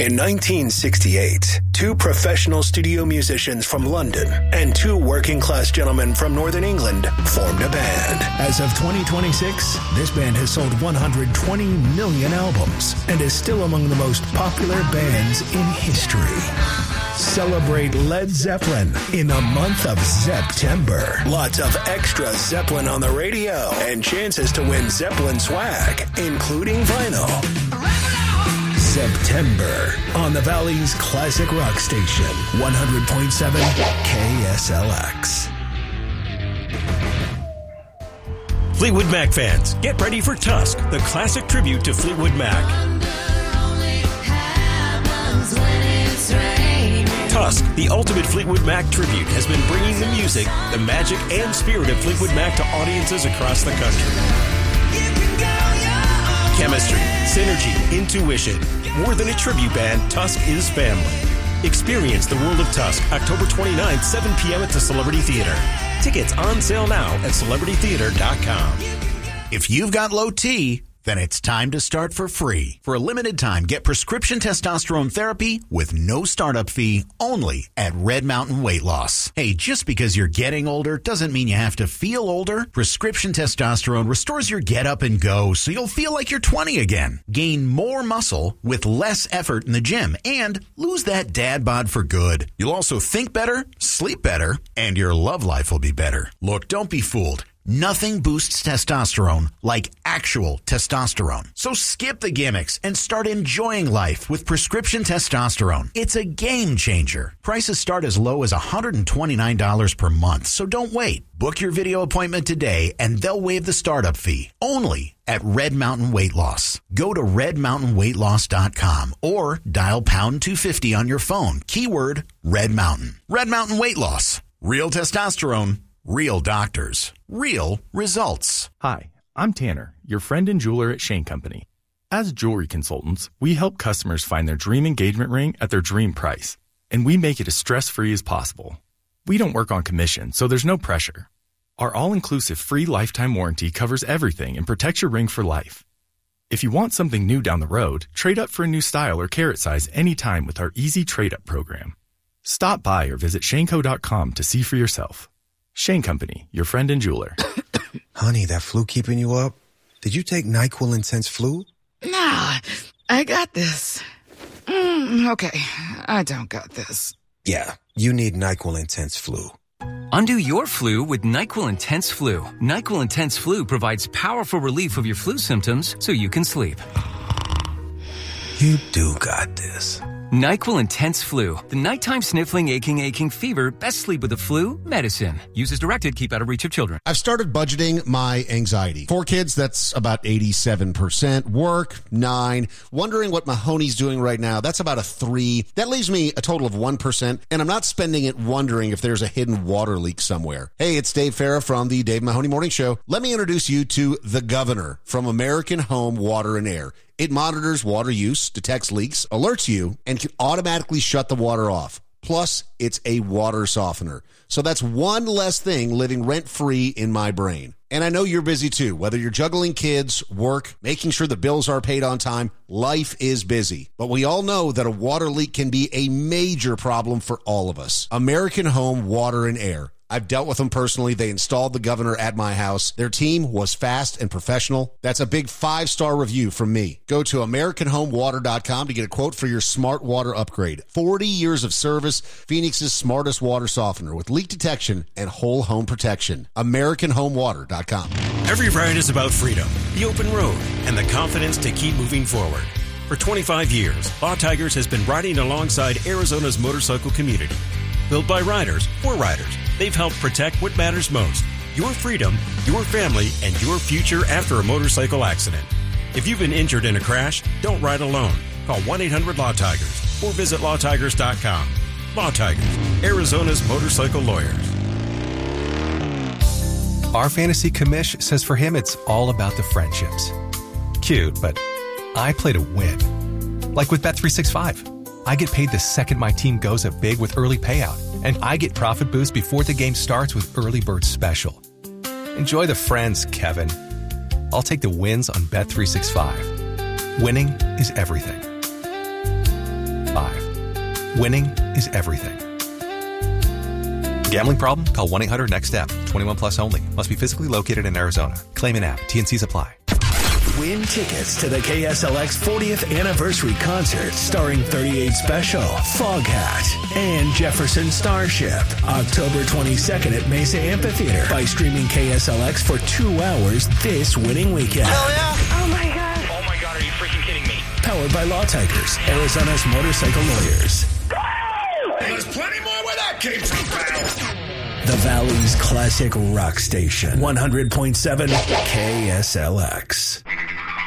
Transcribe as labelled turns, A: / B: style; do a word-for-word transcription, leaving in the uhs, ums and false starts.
A: In nineteen sixty-eight, two professional studio musicians from London and two working-class gentlemen from Northern England formed a band. As of twenty twenty-six, this band has sold one hundred twenty million albums and is still among the most popular bands in history. Celebrate Led Zeppelin in the month of September. Lots of extra Zeppelin on the radio and chances to win Zeppelin swag, including vinyl. September on the Valley's classic rock station, one hundred point seven K S L X.
B: Fleetwood Mac fans, get ready for Tusk, the classic tribute to Fleetwood Mac. Tusk, the ultimate Fleetwood Mac tribute, has been bringing the music, the magic, and spirit of Fleetwood Mac to audiences across the country. Chemistry, synergy, intuition. More than a tribute band, Tusk is family. Experience the world of Tusk, October twenty-ninth, seven p.m. at the Celebrity Theater. Tickets on sale now at celebrity theater dot com.
C: If you've got low T, then it's time to start for free. For a limited time, get prescription testosterone therapy with no startup fee only at Red Mountain Weight Loss. Hey, just because you're getting older doesn't mean you have to feel older. Prescription testosterone restores your get up and go so you'll feel like you're twenty again. Gain more muscle with less effort in the gym and lose that dad bod for good. You'll also think better, sleep better, and your love life will be better. Look, don't be fooled. Nothing boosts testosterone like actual testosterone. So skip the gimmicks and start enjoying life with prescription testosterone. It's a game changer. Prices start as low as one hundred twenty-nine dollars per month, so don't wait. Book your video appointment today and they'll waive the startup fee only at Red Mountain Weight Loss. Go to red mountain weight loss dot com or dial pound two fifty on your phone. Keyword Red Mountain. Red Mountain Weight Loss. Real testosterone. Real doctors, real results.
D: Hi, I'm Tanner, your friend and jeweler at Shane Company. As jewelry consultants, we help customers find their dream engagement ring at their dream price, and we make it as stress-free as possible. We don't work on commission, so there's no pressure. Our all-inclusive free lifetime warranty covers everything and protects your ring for life. If you want something new down the road, trade up for a new style or carat size anytime with our easy trade-up program. Stop by or visit shane co dot com to see for yourself. Shane Company, your friend and jeweler.
E: Honey, that flu keeping you up? Did you take NyQuil Intense Flu?
F: Nah, I got this. Mm, okay, I don't got this.
E: Yeah, you need NyQuil Intense Flu.
G: Undo your flu with NyQuil Intense Flu. NyQuil Intense Flu provides powerful relief of your flu symptoms so you can sleep.
E: You do got this.
G: NyQuil Intense Flu. The nighttime sniffling, aching, aching fever. Best sleep with the flu. Medicine. Use as directed. Keep out of reach of children.
H: I've started budgeting my anxiety. Four kids, that's about eighty-seven percent. Work, nine. Wondering what Mahoney's doing right now, that's about a three. That leaves me a total of one percent, and I'm not spending it wondering if there's a hidden water leak somewhere. Hey, it's Dave Farah from the Dave Mahoney Morning Show. Let me introduce you to The Governor from American Home Water and Air. It monitors water use, detects leaks, alerts you, and can automatically shut the water off. Plus, it's a water softener. So that's one less thing living rent-free in my brain. And I know you're busy too. Whether you're juggling kids, work, making sure the bills are paid on time, life is busy. But we all know that a water leak can be a major problem for all of us. American Home Water and Air. I've dealt with them personally. They installed the Governor at my house. Their team was fast and professional. That's a big five-star review from me. Go to american home water dot com to get a quote for your smart water upgrade. forty years of service, Phoenix's smartest water softener with leak detection and whole home protection. american home water dot com.
B: Every ride is about freedom, the open road, and the confidence to keep moving forward. For twenty-five years, Law Tigers has been riding alongside Arizona's motorcycle community. Built by riders, for riders, they've helped protect what matters most, your freedom, your family, and your future after a motorcycle accident. If you've been injured in a crash, don't ride alone. Call one eight hundred law tigers or visit law tigers dot com. Law Tigers, Arizona's motorcycle lawyers.
I: Our fantasy commish says for him it's all about the friendships. Cute, but I play to win. Like with Bet three sixty-five. I get paid the second my team goes up big with early payout, and I get profit boost before the game starts with Early Bird Special. Enjoy the friends, Kevin. I'll take the wins on Bet three sixty-five. Winning is everything. Winning is everything. Gambling problem? Call one eight hundred next step. twenty-one plus only. Must be physically located in Arizona. Claim in app. T N Cs apply.
A: Win tickets to the K S L X fortieth anniversary concert starring thirty-eight Special, Foghat, and Jefferson Starship. October twenty-second at Mesa Amphitheater by streaming K S L X for two hours this winning weekend.
J: Hell yeah! Oh my God!
K: Oh my God, are you freaking kidding me?
A: Powered by Law Tigers, Arizona's motorcycle lawyers.
J: There's plenty more where that came from, pal.
A: The Valley's classic rock station, one hundred point seven K S L X.